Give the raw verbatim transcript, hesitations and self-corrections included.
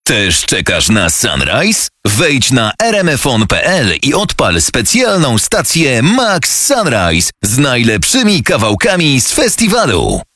Też czekasz na Sunrise? Wejdź na r m f o n kropka p l i odpal specjalną stację Max Sunrise z najlepszymi kawałkami z festiwalu.